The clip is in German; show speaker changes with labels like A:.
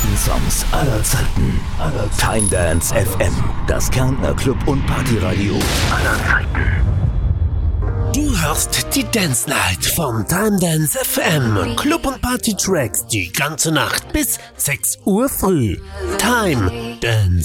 A: besten Songs aller Zeiten. Time Dance FM, das Kärntner Club- und Partyradio aller Zeiten.
B: Du hörst die Dance Night vom Time Dance FM. Club- und Party-Tracks die ganze Nacht bis 6 Uhr früh. Time Dance.